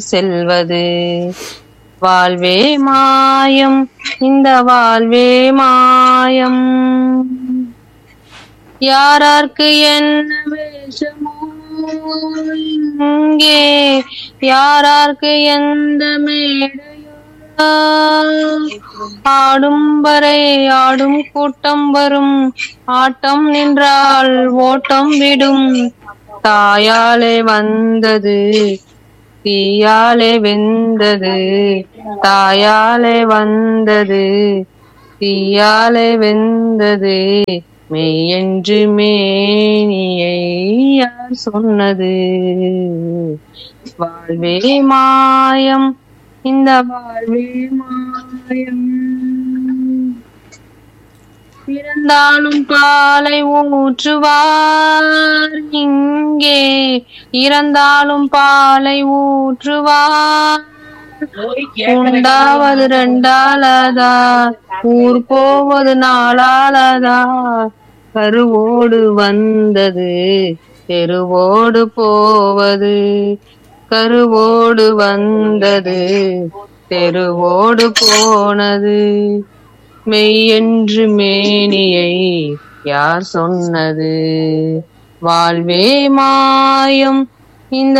செல்வது. வாழ்வே மாயம், இந்த வாழ்வே மாயம். யாரார்க்கு என்ன வேஷமோ இங்கே, யாரார்க்கு எந்த மேடையோ, ஆடும் வரை ஆடும் கூட்டம் வரும், ஆட்டம் நின்றால் ஓட்டம் விடும். தாயாலே வந்தது தீயாலே வெந்தது, தாயாலே வந்தது தீயாலே வெந்தது. மெய்யென்று மேனியை யார் சொன்னது? வாழ்வே மாயம், இந்த வாழ்வே மாயம். பிறந்தாலும் பாலை ஊற்றுவார் இங்கே, இறந்தாலும் பாலை ஊற்றுவார். உண்டாவது ரெண்டாலதா, ஊர் போவது நாளாலதா. கருவோடு வந்தது தெருவோடு போவது, கருவோடு வந்தது தெருவோடு போனது. மெய்யென்று மேனியை யார் சொன்னது? வாழ்வே மாயம், இந்த